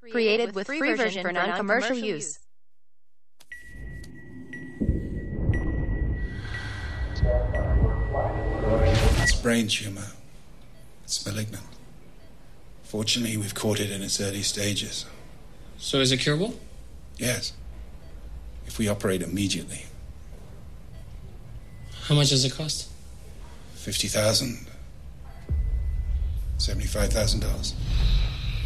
Created with free version for non-commercial use. It's a brain tumor. It's malignant. Fortunately, we've caught it in its early stages. So is it curable? Yes. If we operate immediately. How much does it cost? $50,000. $75,000.